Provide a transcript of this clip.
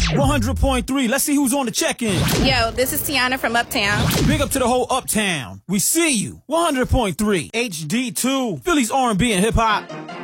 100.3. Let's see who's on the check-in. Yo, this is Tiana from Uptown. Big up to the whole Uptown. We see you. 100.3. HD2. Philly's R&B and hip-hop.